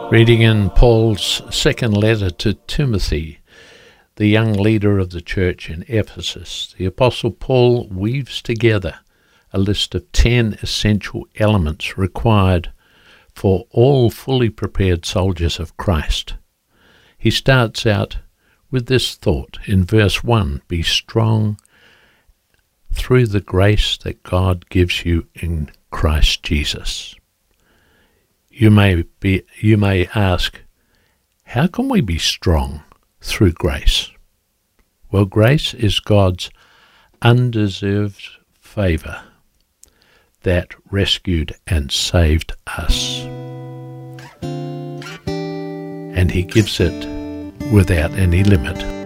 Reading in Paul's second letter to Timothy, the young leader of the church in Ephesus, the Apostle Paul weaves together a list of 10 essential elements required for all fully prepared soldiers of Christ. He starts out with this thought in verse 1, "Be strong through the grace that God gives you in Christ Jesus." You may ask, how can we be strong through grace? Well, grace is God's undeserved favour that rescued and saved us. And he gives it without any limit.